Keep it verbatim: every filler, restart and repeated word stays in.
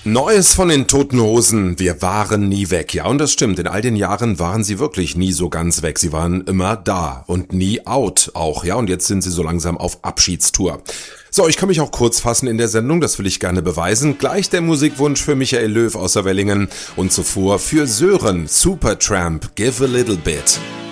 Neues von den Toten Hosen, wir waren nie weg. Ja, und das stimmt, in all den Jahren waren sie wirklich nie so ganz weg. Sie waren immer da und nie out auch, ja, und jetzt sind sie so langsam auf Abschiedstour. So, ich kann mich auch kurz fassen in der Sendung, das will ich gerne beweisen. Gleich der Musikwunsch für Michael Löw aus Wellingen und zuvor für Sören, Supertramp, Give a Little Bit.